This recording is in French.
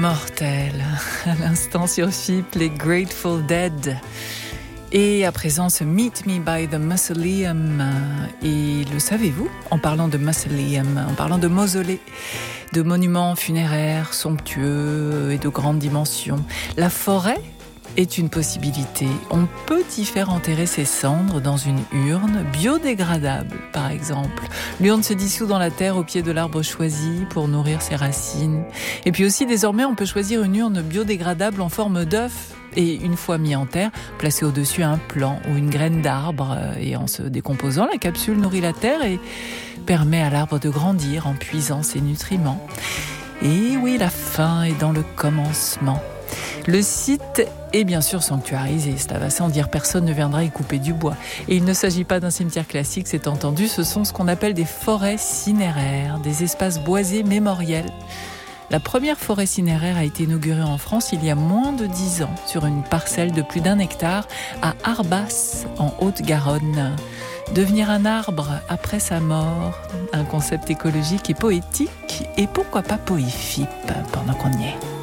Immortel, à l'instant sur FIP, les Grateful Dead. Et à présent, ce Meet Me by the Mausoleum. Et le savez-vous, en parlant de mausoleum, en parlant de mausolée, de monuments funéraires somptueux et de grandes dimensions, la forêt est une possibilité. On peut y faire enterrer ses cendres dans une urne biodégradable, par exemple. L'urne se dissout dans la terre au pied de l'arbre choisi pour nourrir ses racines. Et puis aussi, désormais, on peut choisir une urne biodégradable en forme d'œuf. Et une fois mis en terre, placer au-dessus un plant ou une graine d'arbre. Et en se décomposant, la capsule nourrit la terre et permet à l'arbre de grandir en puisant ses nutriments. Et oui, la fin est dans le commencement. Le site est bien sûr sanctuarisé, cela va sans dire, personne ne viendra y couper du bois. Et il ne s'agit pas d'un cimetière classique, c'est entendu, ce sont ce qu'on appelle des forêts cinéraires, des espaces boisés mémoriels. La première forêt cinéraire a été inaugurée en France il y a moins de 10 ans, sur une parcelle de plus d'1 hectare à Arbas, en Haute-Garonne. Devenir un arbre après sa mort, un concept écologique et poétique, et pourquoi pas poéfique pendant qu'on y est.